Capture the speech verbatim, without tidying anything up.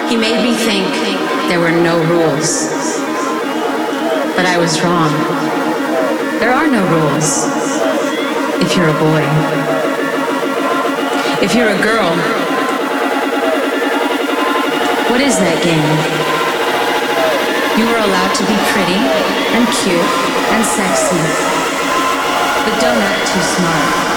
He made me think there were no rules. But I was wrong. There are no rules if you're a boy. If you're a girl, what is that game? You were allowed to be pretty and cute and sexy, but don't act too smart.